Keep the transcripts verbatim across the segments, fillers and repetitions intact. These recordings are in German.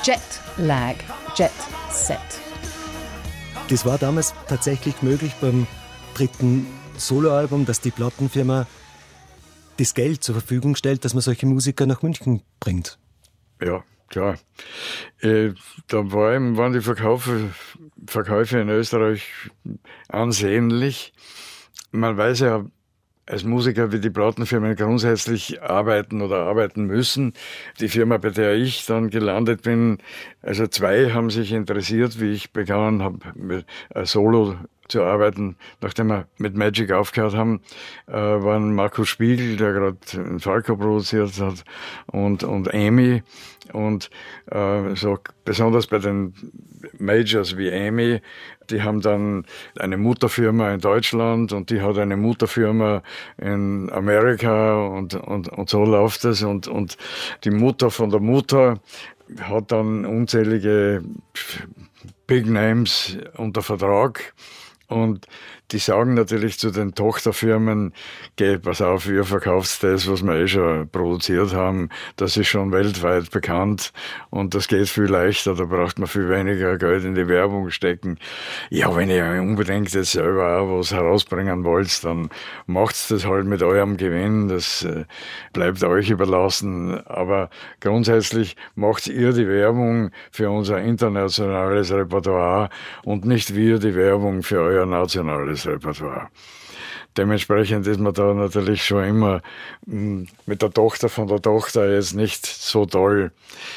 Jetlag, Jet Set. Das war damals tatsächlich möglich beim dritten Soloalbum, dass die Plattenfirma das Geld zur Verfügung stellt, dass man solche Musiker nach München bringt. Ja, klar. Äh, da war eben, waren die Verkäufe, Verkäufe in Österreich ansehnlich. Man weiß ja als Musiker, wie die Plattenfirmen grundsätzlich arbeiten oder arbeiten müssen. Die Firma, bei der ich dann gelandet bin, also zwei haben sich interessiert, wie ich begonnen habe, mit äh, Solo zu arbeiten, nachdem wir mit Magic aufgehört haben, äh, waren Markus Spiegel, der gerade einen Falco produziert hat, und, und Amy. Und äh, so besonders bei den Majors wie Amy, die haben dann eine Mutterfirma in Deutschland und die hat eine Mutterfirma in Amerika und, und, und so läuft es. Und, und die Mutter von der Mutter hat dann unzählige Big Names unter Vertrag. Und die sagen natürlich zu den Tochterfirmen, geh, pass auf, ihr verkauft das, was wir eh schon produziert haben. Das ist schon weltweit bekannt und das geht viel leichter, da braucht man viel weniger Geld in die Werbung stecken. Ja, wenn ihr unbedingt jetzt selber auch was herausbringen wollt, dann macht's das halt mit eurem Gewinn, das äh, bleibt euch überlassen. Aber grundsätzlich macht ihr die Werbung für unser internationales Repertoire und nicht wir die Werbung für euer nationales Repertoire. Dementsprechend ist man da natürlich schon immer mh, mit der Tochter von der Tochter jetzt nicht so toll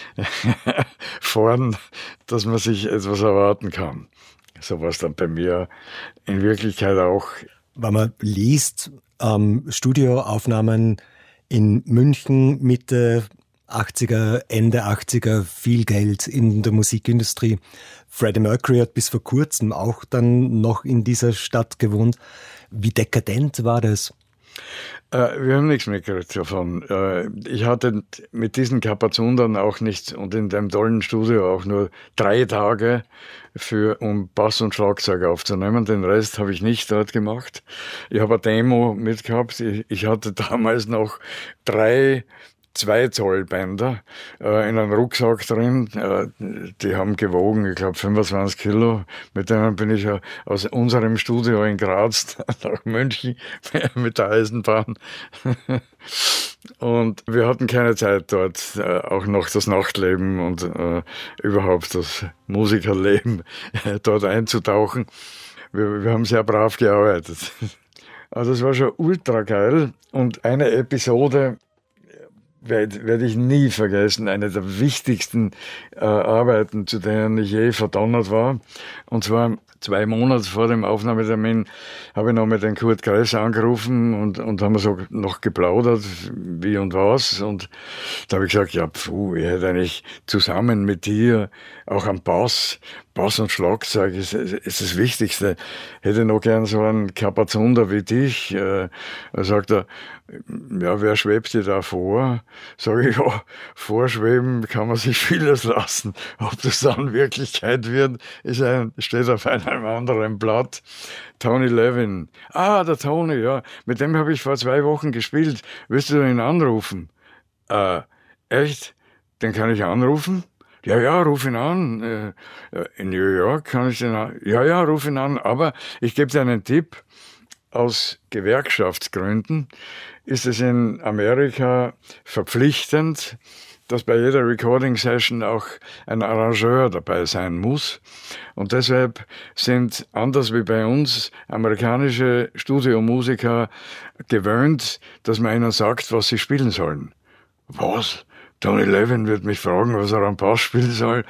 vorn, dass man sich etwas erwarten kann. So war es dann bei mir in Wirklichkeit auch. Wenn man liest, ähm, Studioaufnahmen in München Mitte achtziger, Ende achtziger, viel Geld in der Musikindustrie. Freddie Mercury hat bis vor kurzem auch dann noch in dieser Stadt gewohnt. Wie dekadent war das? Äh, wir haben nichts mitgekriegt davon. Äh, ich hatte mit diesen Kapazundern auch nicht und in dem tollen Studio auch nur drei Tage für, um Bass und Schlagzeug aufzunehmen. Den Rest habe ich nicht dort gemacht. Ich habe eine Demo mitgehabt. Ich, ich hatte damals noch drei zwei Zoll Bänder äh, in einem Rucksack drin. Äh, die haben gewogen, ich glaube, fünfundzwanzig Kilo. Mit denen bin ich ja aus unserem Studio in Graz nach München mit der Eisenbahn. Und wir hatten keine Zeit dort, äh, auch noch das Nachtleben und äh, überhaupt das Musikerleben äh, dort einzutauchen. Wir, wir haben sehr brav gearbeitet. Also es war schon ultra geil. Und eine Episode werde werd ich nie vergessen, eine der wichtigsten äh, Arbeiten, zu denen ich je verdonnert war. Und zwar zwei Monate vor dem Aufnahmetermin habe ich noch mit den Kurt Kress angerufen und, und haben so noch geplaudert, wie und was. Und da habe ich gesagt, ja, pfuh, ich hätte eigentlich zusammen mit dir auch am Bass, Bass und Schlagzeug ist, ist das Wichtigste. Hätte noch gern so einen Kapazunder wie dich. Äh, da sagt er, ja, wer schwebt dir da vor? Sag ich, ja, vorschweben kann man sich vieles lassen. Ob das dann Wirklichkeit wird, ist ein, steht auf einem anderen Blatt. Tony Levin. Ah, der Tony, ja. Mit dem habe ich vor zwei Wochen gespielt. Willst du ihn anrufen? Äh, echt? Den kann ich anrufen? Ja, ja, ruf ihn an. In New York kann ich den an. Ja, ja, ruf ihn an. Aber ich gebe dir einen Tipp. Aus Gewerkschaftsgründen ist es in Amerika verpflichtend, dass bei jeder Recording-Session auch ein Arrangeur dabei sein muss. Und deshalb sind, anders wie bei uns, amerikanische Studiomusiker gewöhnt, dass man ihnen sagt, was sie spielen sollen. Was? Tony Levin wird mich fragen, was er am Bass spielen soll?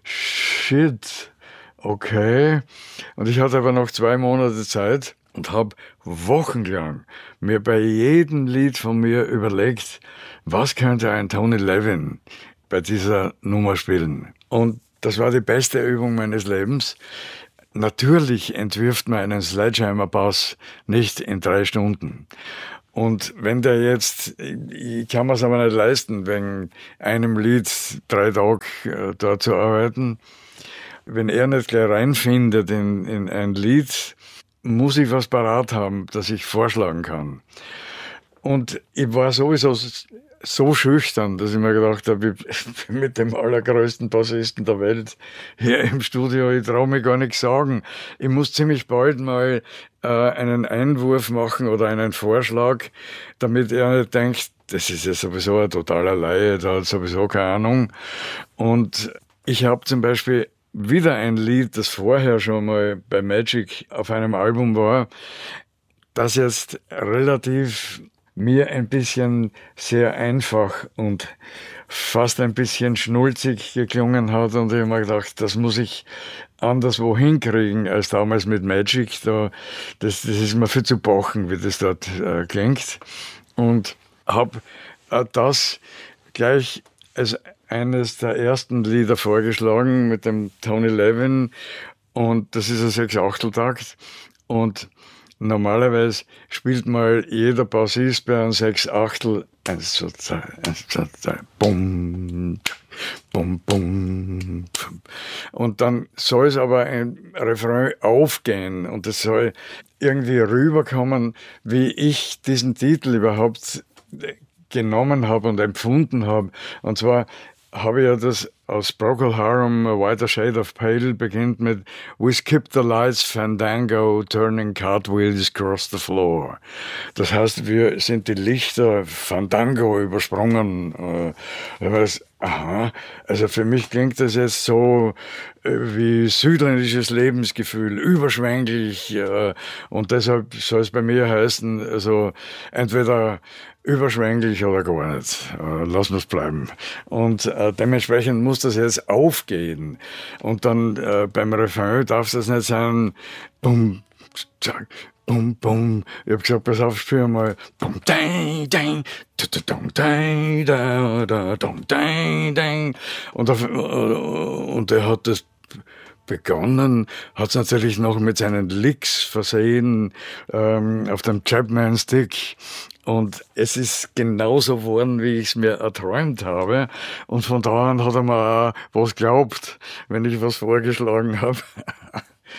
Shit. Okay. Und ich hatte aber noch zwei Monate Zeit und habe wochenlang mir bei jedem Lied von mir überlegt, was könnte ein Tony Levin bei dieser Nummer spielen. Und das war die beste Übung meines Lebens. Natürlich entwirft man einen Sledgehammer-Bass nicht in drei Stunden. Und wenn der jetzt, ich kann mir es aber nicht leisten, wegen einem Lied drei Tage äh, dort zu arbeiten, wenn er nicht gleich reinfindet in, in ein Lied, muss ich was parat haben, das ich vorschlagen kann. Und ich war sowieso so schüchtern, dass ich mir gedacht habe, ich bin mit dem allergrößten Bassisten der Welt hier im Studio, ich traue mir gar nichts sagen. Ich muss ziemlich bald mal äh, einen Einwurf machen oder einen Vorschlag, damit er nicht denkt, das ist ja sowieso ein totaler Laie, der hat sowieso keine Ahnung. Und ich habe zum Beispiel wieder ein Lied, das vorher schon mal bei Magic auf einem Album war, das jetzt relativ mir ein bisschen sehr einfach und fast ein bisschen schnulzig geklungen hat. Und ich habe mir gedacht, das muss ich anderswo hinkriegen als damals mit Magic. Da, das, das ist mir viel zu pochen, wie das dort äh, klingt. Und habe äh, das gleich als eines der ersten Lieder vorgeschlagen mit dem Tony Levin. Und das ist ein Sechs-Achtel-Takt. Und normalerweise spielt mal jeder Bassist bei einem Sechs-Achtel eins, zwei, drei, eins, zwei, drei, bum, bum, bum. Und dann soll es aber ein Refrain aufgehen und es soll irgendwie rüberkommen, wie ich diesen Titel überhaupt genommen habe und empfunden habe. Und zwar habe ich ja das aus Procol Harum, A Whiter Shade of Pale, beginnt mit We skip the lights, Fandango, turning cartwheels across the floor. Das heißt, wir sind die Lichter Fandango übersprungen. Äh, aha, also für mich klingt das jetzt so äh, wie südländisches Lebensgefühl, überschwänglich. Äh, und deshalb soll es bei mir heißen, also entweder überschwänglich oder gar nicht. Äh, lassen wir es bleiben. Und äh, dementsprechend muss das jetzt aufgehen. Und dann äh, beim Refrain darf das nicht sein, bum, zack, bum, bum. Ich hab gesagt, pass auf, spiel mal. Bum, dang, dang, dum, dang, da, da, dum, dang, dang. Und, auf, und er hat das begonnen, hat es natürlich noch mit seinen Licks versehen ähm, auf dem Chapman-Stick. Und es ist genauso geworden, wie ich es mir erträumt habe. Und von da an hat er mir auch was geglaubt, wenn ich was vorgeschlagen habe.